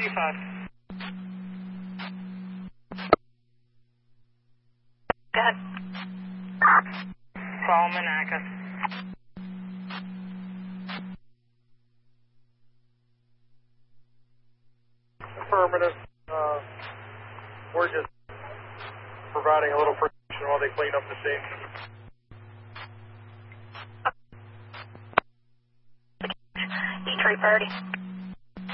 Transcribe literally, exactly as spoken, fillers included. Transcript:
G five. Go ahead. Solomon Acus. Affirmative. Uh, we're just providing a little protection while they clean up the scene. Detroit priority.